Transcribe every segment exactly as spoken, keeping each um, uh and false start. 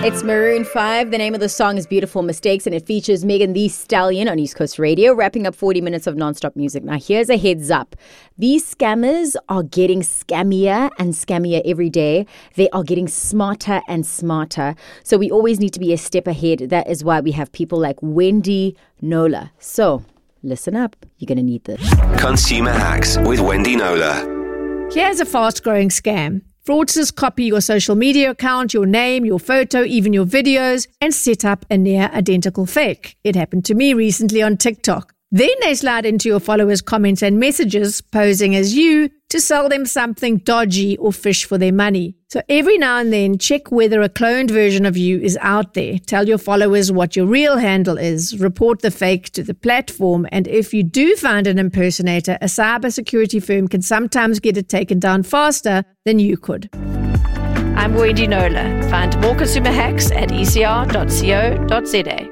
It's Maroon five. The name of the song is Beautiful Mistakes, and it features Megan Thee Stallion on East Coast Radio, wrapping up forty minutes of non-stop music. Now, here's a heads up. These scammers are getting scammier and scammier every day. They are getting smarter and smarter. So we always need to be a step ahead. That is why we have people like Wendy Knowler. So listen up. You're going to need this. Consumer Hacks with Wendy Knowler. Here's a fast-growing scam. Fraudsters copy your social media account, your name, your photo, even your videos, and set up a near-identical fake. It happened to me recently on TikTok. Then they slide into your followers' comments and messages, posing as you, to sell them something dodgy or fish for their money. So every now and then, check whether a cloned version of you is out there. Tell your followers what your real handle is. Report the fake to the platform. And if you do find an impersonator, a cybersecurity firm can sometimes get it taken down faster than you could. I'm Wendy Knowler. Find more consumer hacks at e c r dot co dot z a.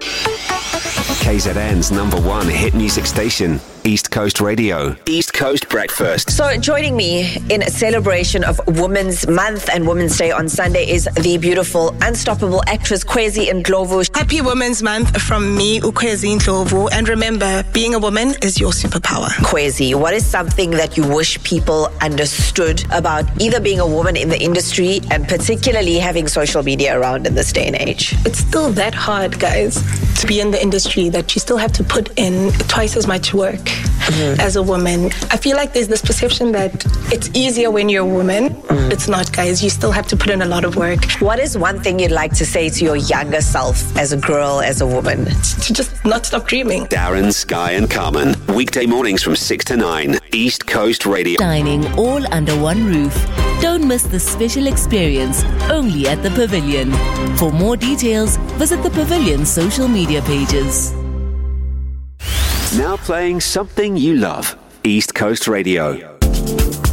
K Z N's number one hit music station, East Coast Radio. East Coast Breakfast. So joining me in a celebration of Women's Month and Women's Day on Sunday is the beautiful, unstoppable actress Kwezi Ndlovu. Happy Women's Month from me, Kwezi Ndlovu. And remember, being a woman is your superpower. Kwezi, what is something that you wish people understood about either being a woman in the industry and particularly having social media around in this day and age? It's still that hard, guys, to be in the industry that you still have to put in twice as much work mm-hmm. as a woman. I feel like there's this perception that it's easier when you're a woman. Mm. It's not, guys. You still have to put in a lot of work. What is one thing you'd like to say to your younger self as a girl, as a woman? To just not stop dreaming. Darren, Sky and Carmen. Weekday mornings from six to nine. East Coast Radio. Dining all under one roof. Don't miss the special experience only at the Pavilion. For more details, visit the Pavilion's social media pages. Now playing something you love. East Coast Radio.